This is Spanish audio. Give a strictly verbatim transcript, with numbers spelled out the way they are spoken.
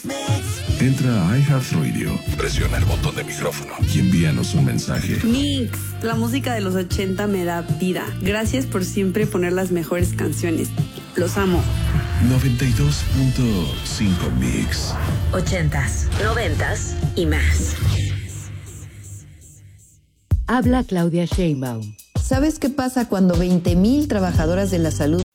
Entra a iHeartRadio, presiona el botón de micrófono y envíanos un mensaje. Mix, la música de los ochenta me da vida. Gracias por siempre poner las mejores canciones. Los amo. noventa y dos punto cinco Mix. Ochentas, noventas y más. Habla Claudia Sheinbaum. ¿Sabes qué pasa cuando veinte mil trabajadoras de la salud